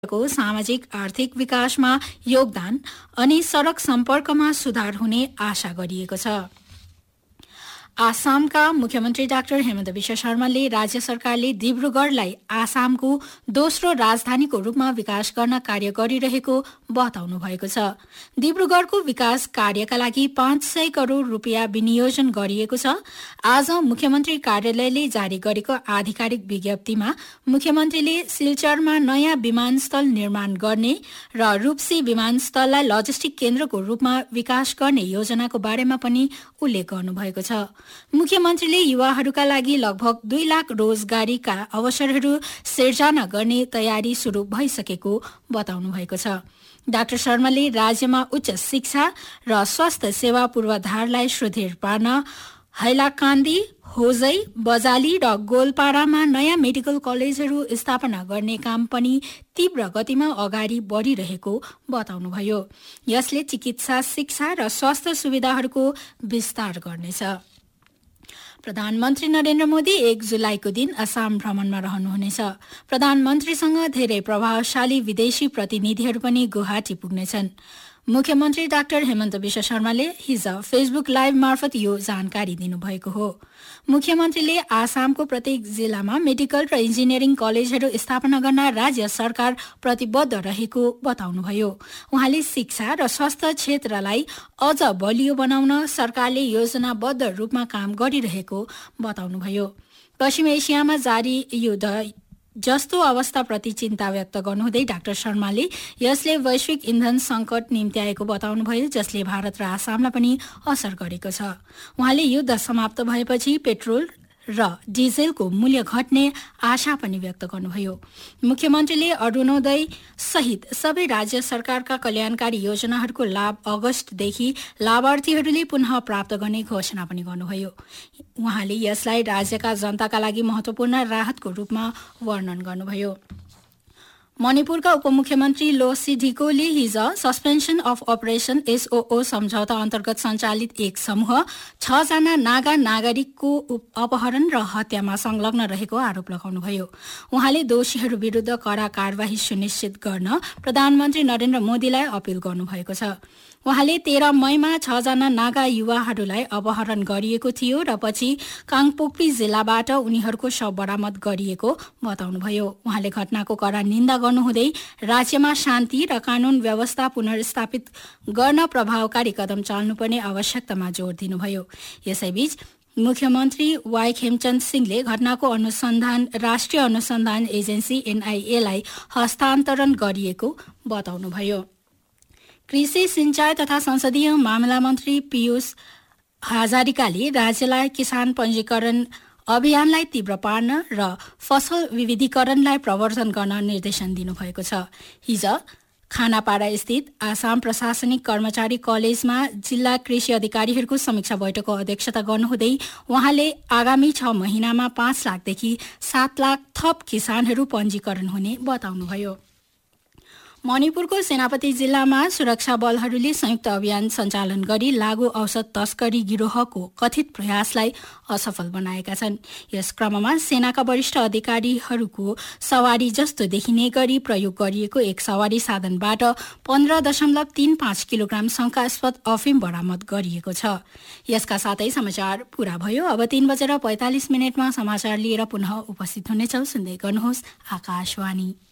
को सामाजिक आर्थिक विकासमा योगदान अनि सड़क सम्पर्कमा सुधार हुने आशा गरिएको छ। आसामका मुख्यमन्त्री डाक्टर हेमन्त विश्व शर्माले राज्य सरकारले डिब्रुगढ़लाई आसामको दोस्रो राजधानीको रूपमा विकास गर्न कार्य गरिरहेको बताउनु भएको छ। डिब्रुगढ़को विकास कार्यका लागि 500 करोड़ रूपियाँ विनियोजन गरिएको छ। आज मुख्यमन्त्री कार्यालयले जारी गरेको आधिकारिक विज्ञप्तिमा मुख्यमन्त्रीले सिलचरमा नयाँ विमानस्थल निर्माण गर्ने र रूपसी विमानस्थललाई लजिस्टिक केन्द्रको रूपमा विकास गर्ने योजनाको बारेमा पनि उल्लेख गर्नुभएको छ। मुख्यमन्त्रीले युवाहरूका लागि लगभग 2 लाख रोजगारीका अवसरहरू सिर्जना गर्ने तयारी शुरू भइसकेको बताउनु भएको छ। डाक्टर शर्माले राज्यमा उच्च शिक्षा र स्वास्थ्य सेवा पूर्वाधारलाई सुदृढ पार्न हैलाकान्दी, होजै, बजाली र गोलपारामा नयाँ मेडिकल कलेजहरू स्थापना गर्ने काम पनि तीव्र गतिमा अगाडि बढ़िरहेको बताउनुभयो। यसले चिकित्सा, शिक्षा र स्वास्थ्य सुविधाहरूको विस्तार गर्नेछ। प्रधानमन्त्री नरेन्द्र मोदी 1 जुलाईको दिन असम भ्रमणमा रहनुहुनेछ। प्रधानमन्त्रीसँग धेरै प्रभावशाली विदेशी प्रतिनिधिहरू पनि गुवाहाटी पुग्नेछन्। मुख्यमन्त्री डाक्टर हेमन्त विश्व शर्माले हिज फेसबुक लाइभ मार्फत यो जानकारी दिनुभएको हो। मुख्यमन्त्रीले आसामको प्रत्येक जिल्लामा मेडिकल र इन्जिनियरिङ कलेजहरू स्थापना गर्न राज्य सरकार प्रतिबद्ध रहेको बताउनुभयो। उहाँले शिक्षा र स्वास्थ्य क्षेत्रलाई अझ बलियो बनाउन सरकारले योजनाबद्ध रूपमा काम गरिरहेको बताउनुभयो। पश्चिम एसियामा जारी युद्ध जस्तो अवस्थाप्रति चिन्ता व्यक्त गर्नुहुँदै डाक्टर शर्माले यसले वैश्विक इन्धन संकट निम्त्याएको बताउनुभयो, जसले भारत र आसामलाई पनि असर गरेको छ। उहाँले युद्ध समाप्त भएपछि पेट्रोल र डिजेलको मूल्य घट्ने आशा पनि व्यक्त गर्नुभयो। मुख्यमन्त्रीले अरुणोदय सहित सबै राज्य सरकारका कल्याणकारी योजनाहरूको लाभ अगस्तदेखि लाभार्थीहरूले पुनः प्राप्त गर्ने घोषणा पनि गर्नुभयो। उहाँले यसलाई राज्यका जनताका लागि महत्वपूर्ण राहतको रूपमा वर्णन गर्नुभयो। मणिपुरका उपमुख्यमन्त्री lossy ढिकोले his suspension of operation SOO सम्झौता अन्तर्गत सञ्चालित एक समूह 6 जना नागा नागरिकको अपहरण र हत्यामा संलग्न रहेको आरोप लगाउनुभयो। उहाँले दोषीहरू विरूद्ध कड़ा कार्यवाही सुनिश्चित गर्न प्रधानमन्त्री नरेन्द्र मोदीलाई अपील गर्नुभएको छ। उहाँले 13 मईमा 6 जना नागा युवाहरूलाई अपहरण गरिएको थियो र पछि काङपोक्पी जिल्लाबाट उनीहरूको शव बरामद गरिएको बताउनुभयो। उहाँले घटनाको कड़ा निन्दा गर्नुहुँदै राज्यमा शान्ति र कानून व्यवस्था पुनर्स्थापित गर्न प्रभावकारी कदम चाल्नुपर्ने आवश्यकतामा जोड़ दिनुभयो। यसैबीच मुख्यमन्त्री वाई खेमचन्द सिंहले घटनाको अनुसन्धान राष्ट्रिय अनुसन्धान एजेन्सी NIA लाई हस्तान्तरण गरिएको बताउनुभयो। कृषि, सिंचाई तथा संसदीय मामला मन्त्री पीयूष हजारिकाले राज्यलाई किसान पञ्जीकरण अभियानलाई तीव्र पार्न र फसल विविधीकरणलाई प्रवर्धन गर्न निर्देशन दिनुभएको छ। हिज खानापाडा स्थित आसाम प्रशासनिक कर्मचारी कलेजमा जिल्ला कृषि अधिकारीहरूको समीक्षा बैठकको अध्यक्षता गर्नुहुँदै उहाँले आगामी 6 महिनामा 5 लाखदेखि 7 लाख थप किसानहरू पञ्जीकरण हुने बताउनुभयो। मणिपुरको सेनापति जिल्लामा सुरक्षा बलहरूले संयुक्त अभियान सञ्चालन गरी लागू औषध तस्करी गिरोहको कथित प्रयासलाई असफल बनाएका छन्। यस क्रममा सेनाका वरिष्ठ अधिकारीहरूको सवारी जस्तो देखिने गरी प्रयोग गरिएको एक सवारी साधनबाट 15.35 किलोग्राम शंकास्पद अफिम बरामद गरिएको छ। यसका साथै समाचार पूरा भयो। अब 3:45 समाचार लिएर पुनः उपस्थित हुनेछौं। सुन्दै गर्नुहोस् आकाशवाणी।